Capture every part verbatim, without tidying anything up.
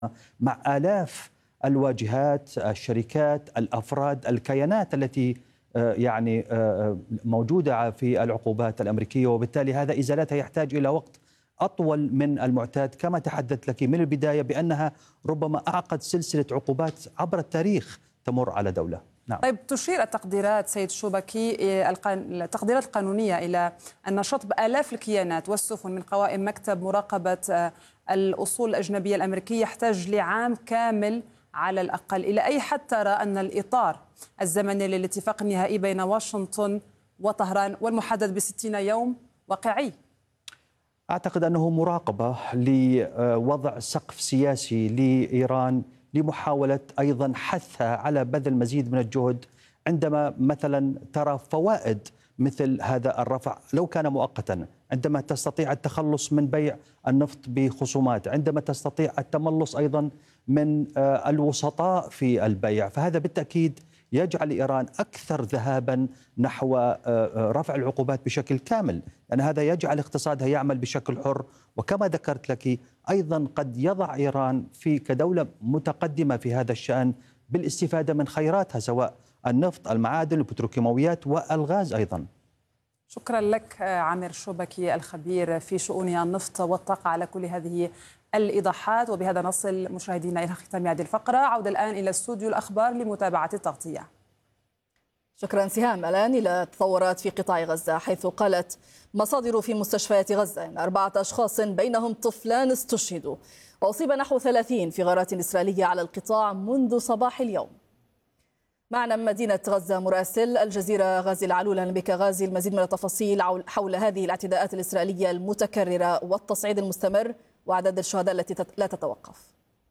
مع آلاف الواجهات، الشركات، الأفراد، الكيانات التي آه، يعني آه، موجودة في العقوبات الأمريكية، وبالتالي هذا إزالتها يحتاج إلى وقت أطول من المعتاد، كما تحدثت لك من البداية بأنها ربما أعقد سلسلة عقوبات عبر التاريخ تمر على دولة. نعم. طيب، تشير التقديرات سيد شوبكي التقديرات القانونية إلى أن شطب آلاف الكيانات والسفن من قوائم مكتب مراقبة الأصول الأجنبية الأمريكية يحتاج لعام كامل على الأقل. إلى أي حد ترى أن الإطار الزمني للاتفاق النهائي بين واشنطن وطهران والمحدد بستين يوم واقعي؟ أعتقد أنه مراقبة لوضع سقف سياسي لإيران، لمحاولة أيضا حثها على بذل مزيد من الجهد عندما مثلا ترى فوائد مثل هذا الرفع لو كان مؤقتا، عندما تستطيع التخلص من بيع النفط بخصومات، عندما تستطيع التملص أيضا من الوسطاء في البيع، فهذا بالتأكيد يجعل إيران أكثر ذهابا نحو رفع العقوبات بشكل كامل، لأن هذا يجعل اقتصادها يعمل بشكل حر. وكما ذكرت لك أيضا قد يضع إيران في كدولة متقدمة في هذا الشأن بالاستفادة من خيراتها، سواء النفط، المعادن، البتروكيماويات والغاز أيضا. شكرا لك عامر شوبكي الخبير في شؤون النفط والطاقة على كل هذه الإيضاحات. وبهذا نصل مشاهدينا إلى ختام هذه الفقرة. عودة الآن إلى استوديو الأخبار لمتابعة التغطية. شكرا سهام. الآن إلى التطورات في قطاع غزة، حيث قالت مصادر في مستشفيات غزة أن أربعة أشخاص بينهم طفلان استشهدوا، وأصيب نحو ثلاثين في غارات إسرائيلية على القطاع منذ صباح اليوم. معنا من مدينة غزة مراسل الجزيرة غازي العلول. أهلا بك غازي، المزيد من التفاصيل حول هذه الاعتداءات الإسرائيلية المتكررة والتصعيد المستمر وأعداد الشهداء التي لا تتوقف.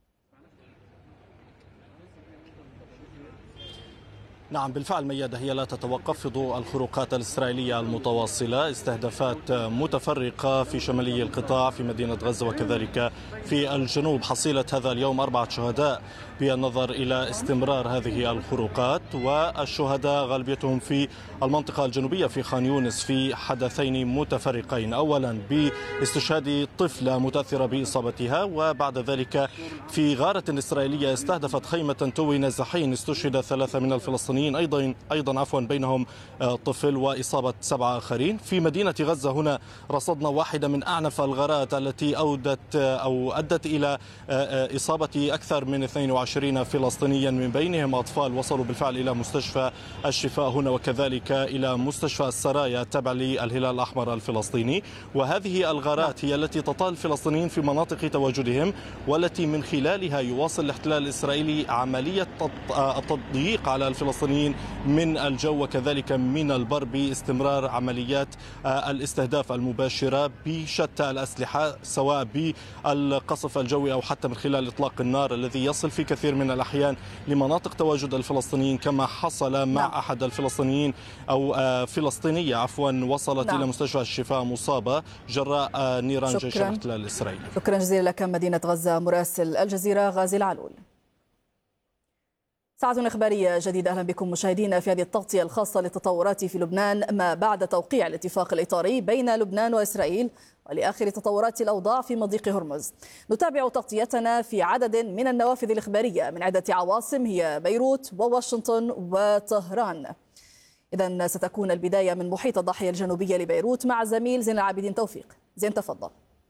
نعم بالفعل ميادة، هي لا تتوقف في ضوء الخروقات الإسرائيلية المتواصلة، استهدافات متفرقة في شمالي القطاع في مدينة غزة وكذلك في الجنوب. حصيلة هذا اليوم أربعة شهداء بالنظر إلى استمرار هذه الخروقات، والشهداء غالبيتهم في المنطقة الجنوبية في خان يونس في حدثين متفرقين، أولا باستشهاد طفلة متأثرة بإصابتها، وبعد ذلك في غارة إسرائيلية استهدفت خيمة توي نازحين استشهد ثلاثة من الفلسطينيين أيضا أيضا عفوا بينهم طفل، وإصابة سبعة آخرين. في مدينة غزة هنا رصدنا واحدة من أعنف الغارات التي أودت أو أدت إلى إصابة أكثر من اثنين وعشرين فلسطينيا، من بينهم أطفال وصلوا بالفعل إلى مستشفى الشفاء هنا وكذلك إلى مستشفى السرايا التابع للهلال الأحمر الفلسطيني. وهذه الغارات هي التي تطال الفلسطينيين في مناطق تواجدهم، والتي من خلالها يواصل الاحتلال الإسرائيلي عملية التضييق على الفلسطينيين من الجو وكذلك من البر، باستمرار عمليات الاستهداف المباشرة بشتى الأسلحة، سواء بالقصف الجوي أو حتى من خلال إطلاق النار الذي يصل في كثير من الأحيان لمناطق تواجد الفلسطينيين، كما حصل مع نعم. أحد الفلسطينيين أو فلسطينية عفوا وصلت نعم. إلى مستشفى الشفاء مصابة جراء نيران جيش الاحتلال الإسرائيلي. شكرا جزيلا لك مدينة غزة مراسل الجزيرة غازي العلول. ساعة إخبارية جديدة، أهلا بكم مشاهدينا في هذه التغطية الخاصة للتطورات في لبنان ما بعد توقيع الاتفاق الإطاري بين لبنان وإسرائيل، ولآخر تطورات الأوضاع في مضيق هرمز. نتابع تغطيتنا في عدد من النوافذ الإخبارية من عدة عواصم هي بيروت وواشنطن وطهران. إذن ستكون البداية من محيط الضاحية الجنوبية لبيروت مع زميل زين العابدين توفيق. زين تفضل.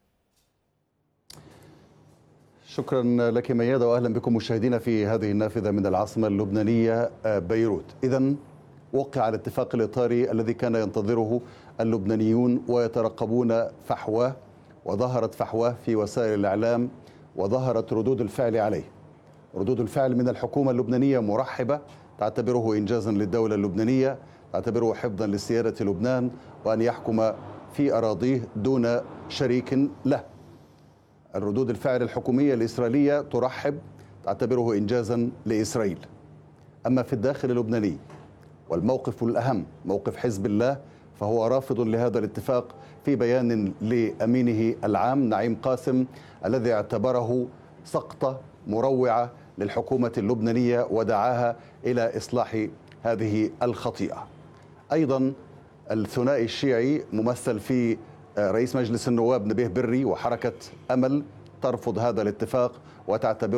شكرا لك ميادة، وأهلا بكم مشاهدينا في هذه النافذة من العاصمة اللبنانية بيروت. إذن وقع الاتفاق الإطاري الذي كان ينتظره اللبنانيون ويترقبون فحواه، وظهرت فحواه في وسائل الإعلام وظهرت ردود الفعل عليه. ردود الفعل من الحكومة اللبنانية مرحبة، تعتبره إنجازا للدولة اللبنانية، تعتبره حفظا لسيادة لبنان وأن يحكم في أراضيه دون شريك له. الردود الفعل الحكومية الإسرائيلية ترحب، تعتبره إنجازا لإسرائيل. أما في الداخل اللبناني والموقف الأهم موقف حزب الله، فهو رافض لهذا الاتفاق في بيان لأمينه العام نعيم قاسم، الذي اعتبره سقطة مروعة للحكومة اللبنانية ودعاها إلى إصلاح هذه الخطيئة. أيضا الثنائي الشيعي ممثل في رئيس مجلس النواب نبيه بري وحركة أمل ترفض هذا الاتفاق وتعتبره